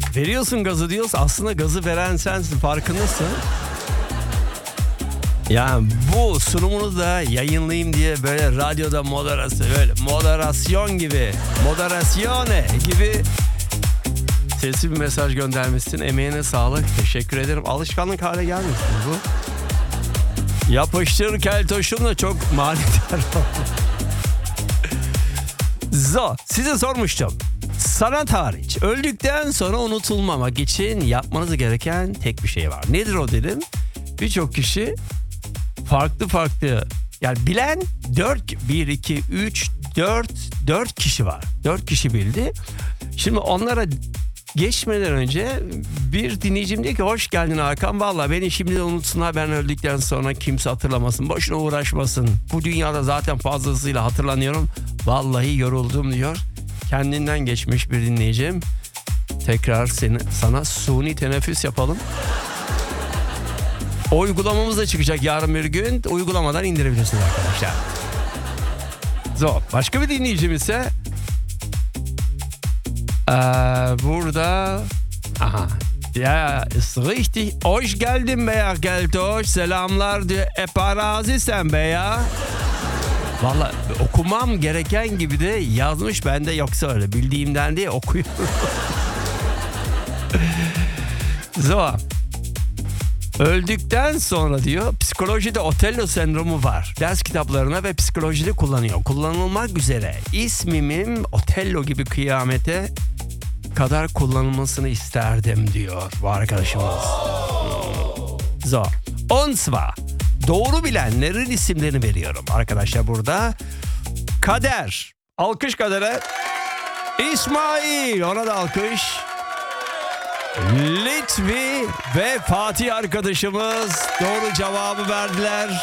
Veriyorsun gazı diyoruz. Aslında gazı veren sensin. Farkındasın. Ya bu sunumunu da yayınlayayım diye böyle radyoda moderasyon gibi, moderasyone gibi sesli bir mesaj göndermişsin. Emeğine sağlık. Teşekkür ederim. Alışkanlık hale gelmiş bu. Yapıştır keltoşum da çok manidar oldu. Size sormuştum. Sanat hariç öldükten sonra unutulmamak için yapmanız gereken tek bir şey var. Nedir o dedim. Birçok kişi farklı yani bilen 4 kişi var. 4 kişi bildi. Şimdi onlara geçmeden önce bir dinleyicim diyor ki hoş geldin Hakan. Vallahi beni şimdi de unutsunlar, ben öldükten sonra kimse hatırlamasın. Boşuna uğraşmasın. Bu dünyada zaten fazlasıyla hatırlanıyorum. Vallahi yoruldum diyor. Kendinden geçmiş bir dinleyicim. Tekrar sana suni teneffüs yapalım. O uygulamamız da çıkacak yarın bir gün. Uygulamadan indirebilirsiniz arkadaşlar. Başka bir dinleyicim ise burada ya richtig hoş geldin be ya Geltoş, selamlar diyor. Parazi sen be ya. Vallahi okumam gereken gibi de yazmış, bende yoksa öyle bildiğimden diye okuyorum. Öldükten sonra diyor psikolojide Otello sendromu var. Ders kitaplarına ve psikolojide kullanıyor. Kullanılmak üzere ismimin Otello gibi kıyamete kadar kullanılmasını isterdim diyor bu arkadaşımız. Und zwar doğru bilenlerin isimlerini veriyorum arkadaşlar burada. Kader. Alkış Kader'e. İsmail. Ona da alkış. Litvi ve Fatih arkadaşımız doğru cevabı verdiler.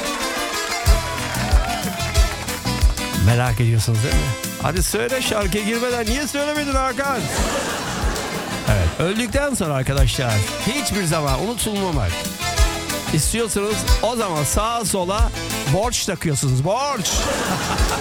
Merak ediyorsunuz değil mi? Hadi söyle, şarkıya girmeden niye söylemedin Hakan? Evet, öldükten sonra arkadaşlar hiçbir zaman unutulmamak istiyorsanız o zaman sağa sola borç takıyorsunuz. Borç.